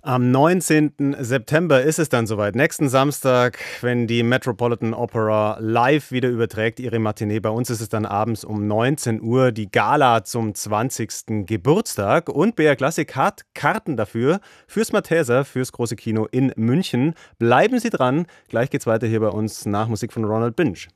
Am 19. September ist es dann soweit. Nächsten Samstag, wenn die Metropolitan Opera live wieder überträgt, ihre Matinee. Bei uns ist es dann abends um 19 Uhr die Gala zum 20. Geburtstag. Und BR Classic hat Karten dafür, fürs Malteser, fürs große Kino in München. Bleiben Sie dran. Gleich geht's weiter hier bei uns nach Musik von Ronald Binge.